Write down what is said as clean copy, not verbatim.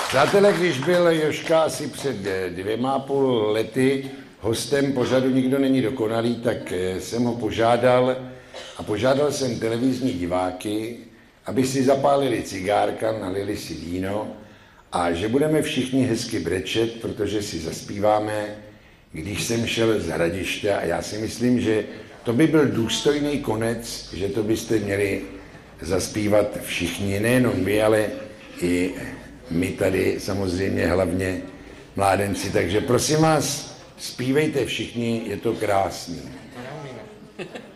Přátelé, když byl Jožka asi před 2,5 lety hostem pořadu Nikdo není dokonalý, tak jsem ho požádal a požádal jsem televizní diváky, aby si zapálili cigárka, nalili si víno a že budeme všichni hezky brečet, protože si zaspíváme, když jsem šel z Hradiště, a já si myslím, že to by byl důstojný konec, že to byste měli zaspívat všichni, nejenom vy, ale i my tady samozřejmě hlavně mládenci. Takže prosím vás, zpívejte všichni, je to krásný.